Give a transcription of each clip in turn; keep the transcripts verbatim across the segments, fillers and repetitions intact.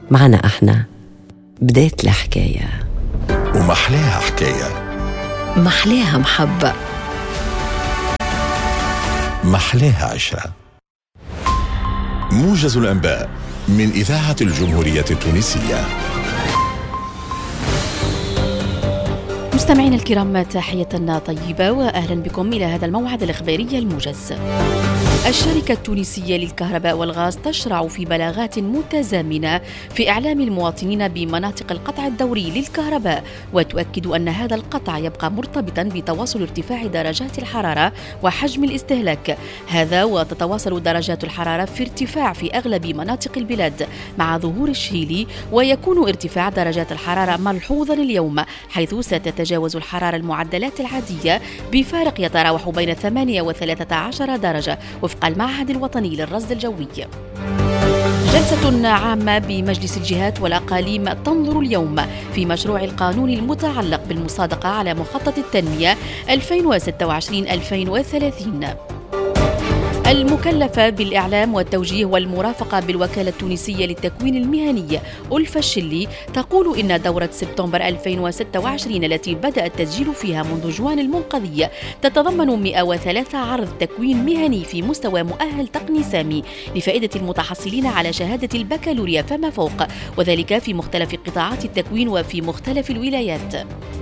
معنا احنا بداية الحكاية، ومحلاها حكاية، محلاها محبة، محلاها عشرة. موجز الأنباء من إذاعة الجمهورية التونسية. مستمعين الكرام، تحية طيبة وأهلا بكم إلى هذا الموعد الإخباري الموجز. الشركة التونسية للكهرباء والغاز تشرع في بلاغات متزامنة في إعلام المواطنين بمناطق القطع الدوري للكهرباء، وتؤكد أن هذا القطع يبقى مرتبطا بتواصل ارتفاع درجات الحرارة وحجم الاستهلاك، هذا وتتواصل درجات الحرارة في ارتفاع في أغلب مناطق البلاد مع ظهور الشهيل، ويكون ارتفاع درجات الحرارة ملحوظا اليوم، حيث ستتجاوز الحرارة المعدلات العادية بفارق يتراوح بين ثمانية وثلاثة عشر درجة وفق المعهد الوطني للرصد الجوي. جلسة عامة بمجلس الجهات والأقاليم تنظر اليوم في مشروع القانون المتعلق بالمصادقة على مخطط التنمية ألفين وستة وعشرين ألفين وثلاثين. المكلفة بالإعلام والتوجيه والمرافقة بالوكالة التونسية للتكوين المهني ألفا الشلي تقول إن دورة سبتمبر ألفين وستة وعشرين التي بدأ التسجيل فيها منذ جوان المنقذي تتضمن مئة وثلاثة عرض تكوين مهني في مستوى مؤهل تقني سامي لفائدة المتحصلين على شهادة البكالوريا فما فوق، وذلك في مختلف قطاعات التكوين وفي مختلف الولايات.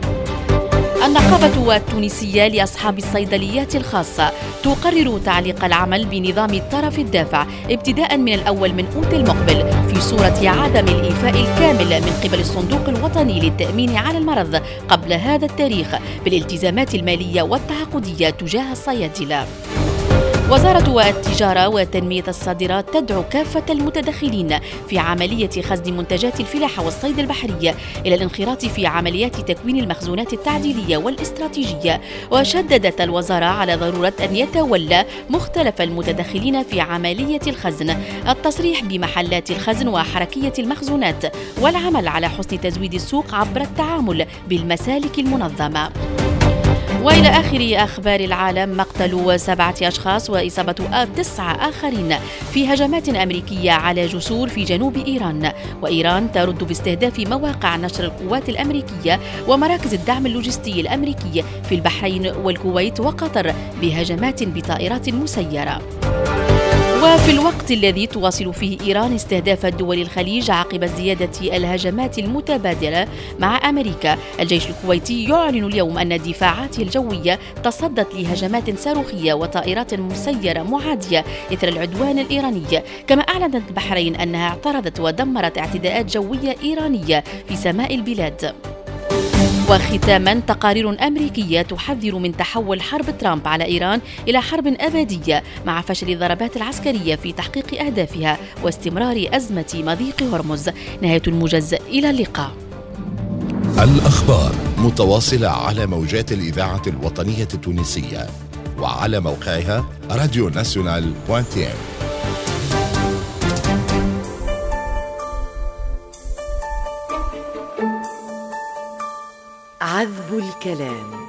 النقابة التونسية لأصحاب الصيدليات الخاصة تقرر تعليق العمل بنظام الطرف الدافع ابتداء من الأول من أوت المقبل في صورة عدم الإيفاء الكامل من قبل الصندوق الوطني للتأمين على المرض قبل هذا التاريخ بالالتزامات المالية والتعاقدية تجاه الصيادلة. وزارة التجارة وتنمية الصادرات تدعو كافة المتدخلين في عملية خزن منتجات الفلاحة والصيد البحري إلى الانخراط في عمليات تكوين المخزونات التعديلية والاستراتيجية، وشددت الوزارة على ضرورة أن يتولى مختلف المتدخلين في عملية الخزن التصريح بمحلات الخزن وحركية المخزونات والعمل على حسن تزويد السوق عبر التعامل بالمسالك المنظمة. وإلى آخر أخبار العالم، مقتل سبعة أشخاص وإصابة تسعة آخرين في هجمات أمريكية على جسور في جنوب إيران، وإيران ترد باستهداف مواقع نشر القوات الأمريكية ومراكز الدعم اللوجستي الأمريكي في البحرين والكويت وقطر بهجمات بطائرات مسيرة. وفي الوقت الذي تواصل فيه إيران استهداف دول الخليج عقب زيادة الهجمات المتبادلة مع أمريكا، الجيش الكويتي يعلن اليوم أن دفاعاته الجوية تصدت لهجمات صاروخية وطائرات مسيرة معادية إثر العدوان الإيراني، كما أعلنت البحرين أنها اعترضت ودمرت اعتداءات جوية إيرانية في سماء البلاد. وختاما، تقارير أمريكية تحذر من تحول حرب ترامب على إيران إلى حرب أبدية مع فشل الضربات العسكرية في تحقيق أهدافها واستمرار أزمة مضيق هرمز. نهاية الموجز، إلى اللقاء. الأخبار متواصلة على موجات الإذاعة الوطنية التونسية وعلى موقعها راديو ناسيونال دوت تي ام. عذب الكلام.